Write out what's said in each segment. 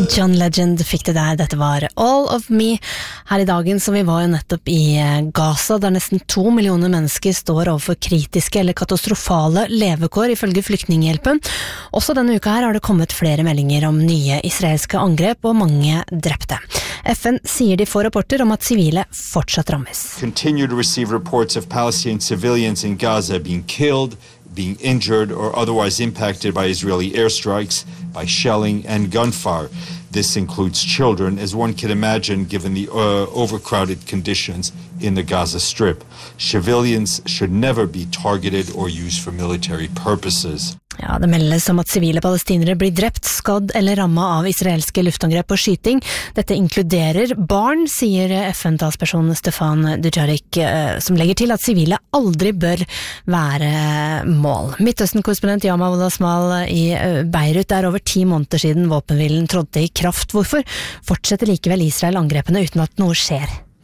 John Legend fikk det der, dette var All of Me. Her i dagen som vi var jo nettopp i Gaza, der nesten 2 millioner mennesker står overfor kritiske eller katastrofale levekår ifølge Flyktninghjelpen. Også denne uka her har det kommet flere meldinger om nye israelske angrep og mange drepte. FN sier de får rapporter om at sivile fortsatt rammes. Continue to receive reports of Palestinian civilians in Gaza being killed, being injured or otherwise impacted by Israeli airstrikes, by shelling and gunfire. This includes children, as one can imagine given the overcrowded conditions in the Gaza Strip. Civilians should never be targeted or used for military purposes. Ja, det meldes om at sivile palestinere blir drept, skadd eller rammet av israelske luftangrep og skyting. Dette inkluderer barn, sier FN-talsperson Stefan Dujarric, som legger til at sivile aldri bør være mål. Midtøsten-korrespondent Yama Wolasmal i Beirut, det er over 10 måneder siden våpenhvilen trådte i kraft. Hvorfor fortsetter likevel Israel angrepene uten at noe skjer?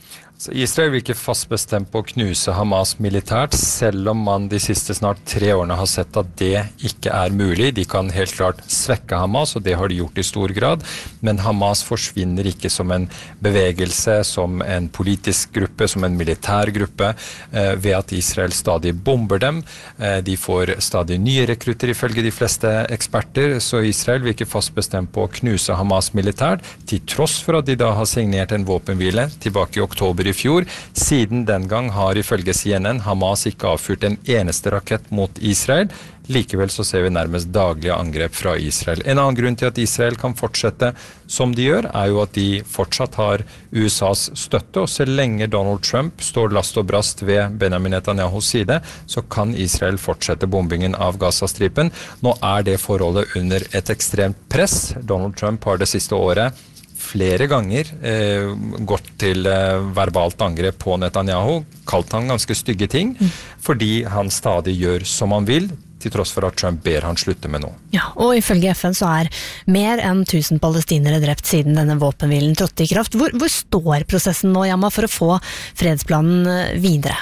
Israel virker fast bestemt på å knuse Hamas militært, selv om man de siste snart 3 årene har sett at det ikke er mulig. De kan helt klart svekke Hamas, og det har de gjort i stor grad, men Hamas forsvinner ikke som en bevegelse, som en politisk gruppe, som en militær gruppe, ved at Israel stadig bomber dem. De får stadig nye rekrutter ifølge de fleste eksperter, så Israel virker fast bestemt på å knuse Hamas militært, til tross for at de da har signert en våpenhvile tilbake i oktober i fjor. Siden den gang har ifølge CNN Hamas ikke avfyrt en eneste rakett mot Israel. Likevel så ser vi nærmest daglige angrep fra Israel. En annen grunn til at Israel kan fortsette som de gjør, er jo at de fortsatt har USAs støtte, og så lenge Donald Trump står last og brast ved Benjamin Netanyahus side, så kan Israel fortsette bombingen av Gazastripen. Nå er det forholdet under et ekstremt press. Donald Trump har det siste året flere ganger gått til verbalt angrep på Netanyahu, kalt han ganske stygge ting, fordi han stadig gjør som han vil, til tross for at Trump ber han slutte med noe. Ja, og ifølge FN så er mer enn 1000 palestinere drept siden denne våpenhvilen trådte i kraft. Hvor står prosessen nå, Yama, for å få fredsplanen videre?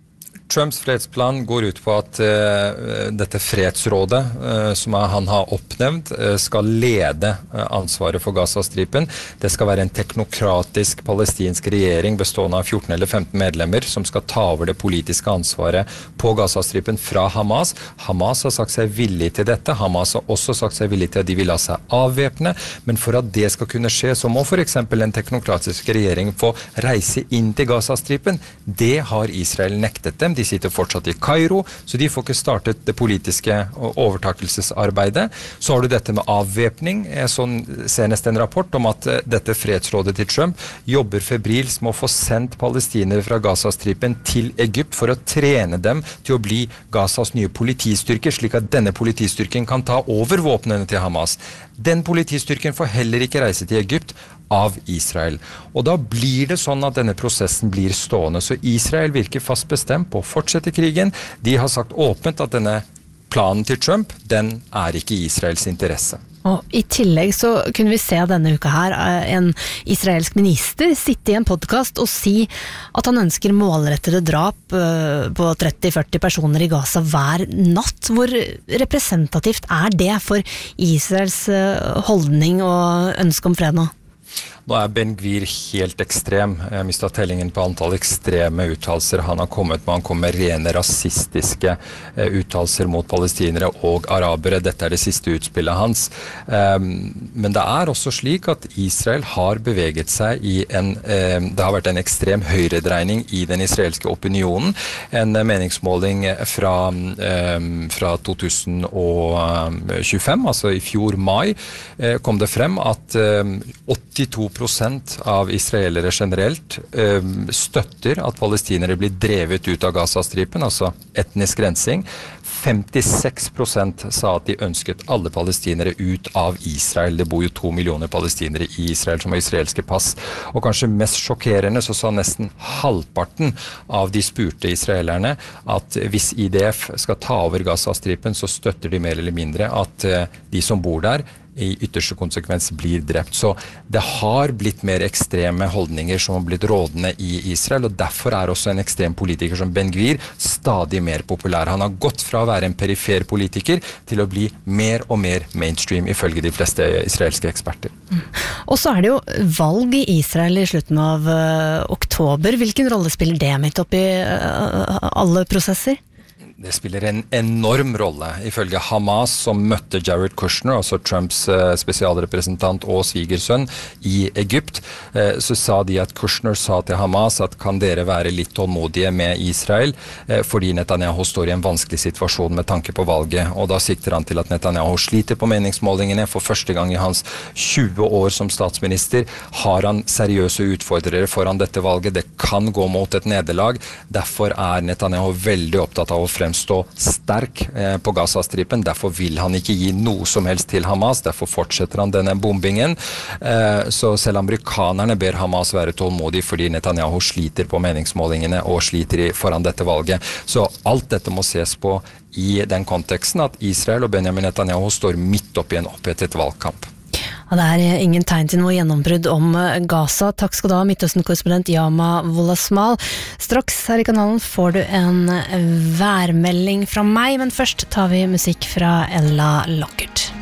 Trumps fredsplan går ut på at dette fredsrådet som han har oppnevnt skal lede ansvaret for Gazastripen. Det skal være en teknokratisk palestinsk regjering bestående av 14 eller 15 medlemmer som skal ta over det politiske ansvaret på Gazastripen fra Hamas. Hamas har sagt seg villig til dette. Hamas har også sagt seg villig til at de vil la seg avvæpne, men for at det skal kunne skje, så må for eksempel en teknokratisk regjering få reise inn til Gazastripen. Det har Israel nektet dem. De sitter fortsatt i Kairo, så de får ikke startet det politiske overtakelsesarbeidet. Så har du dette med avvæpning. Jeg så senest en rapport om at dette fredsrådet til Trump jobber febrilsk med å få sendt palestinere fra Gazastripen til Egypt for å trene dem til å bli Gazas nye politistyrker, slik at denne politistyrken kan ta over våpnene til Hamas. Den politistyrken får heller ikke reise til Egypt av Israel. Og da blir det sånn at denne prosessen blir stående. Så Israel virker fast bestemt på å fortsette krigen. De har sagt åpent at denne planen til Trump, den er ikke i Israels interesse. Og i tillegg så kunne vi se denne uka her en israelsk minister sitte i en podcast og si at han ønsker målrettede drap på 30-40 personer i Gaza hver natt. Hvor representativt er det for Israels holdning og ønske om fred nå? Nå er Ben Gvir helt ekstrem. Jeg mistet tellingen på antall ekstreme uttalelser han har kommet med. Han kommer med rene rasistiske uttalelser mot palestinere og arabere. Dette er det siste utspillet hans. Men det er også slik at Israel har beveget seg i det har vært en ekstrem høyredreining i den israelske opinionen. En meningsmåling fra 2025, altså i fjor mai, kom det frem at 82% av israelere generelt støtter at palestinere blir drevet ut av Gazastripen, altså etnisk rensing. 56% sa at de ønsket alle palestinere ut av Israel. Det bor jo 2 millioner palestinere i Israel som har israelske pass. Og kanskje mest sjokkerende så sa nesten halvparten av de spurte israelerne at hvis IDF skal ta over Gazastripen, så støtter de mer eller mindre at de som bor der i ytterste konsekvens blir drept. Så det har blitt mer ekstreme holdninger som har blitt rådende i Israel, og derfor også en ekstrem politiker som Ben Gvir stadig mer populær. Han har gått fra å være en perifer politiker til å bli mer og mer mainstream, ifølge de fleste israelske eksperter. Og så det jo valg i Israel i slutten av oktober. Hvilken rolle spiller det midt oppi alle prosesser? Det spiller en enorm rolle. Ifølge Hamas, som møtte Jared Kushner, altså Trumps spesialrepresentant og svigersønn i Egypt, så sa de at Kushner sa til Hamas at kan dere være litt tålmodige med Israel, fordi Netanyahu står i en vanskelig situasjon med tanke på valget. Og da sikter han til at Netanyahu sliter på meningsmålingene. For første gang i hans 20 år som statsminister har han seriøse utfordrere foran dette valget. Det kan gå mot et nederlag. Derfor Netanyahu veldig opptatt av å fremstå sterk på Gazastripen. Derfor vil han ikke gi noe som helst til Hamas. Derfor fortsetter han denne bombingen. Så selv amerikanerne ber Hamas være tålmodig fordi Netanyahu sliter på meningsmålingene og sliter foran dette valget. Så alt dette må ses på i den konteksten at Israel og Benjamin Netanyahu står midt opp i en opphetet valgkamp. Ja, det ingen tegn til noe gjennombrudd om Gaza. Takk skal du ha, Midtøsten-korrespondent Yama Wolasmal. Straks her i kanalen får du en værmelding fra meg, men først tar vi musikk fra Ella Lockert.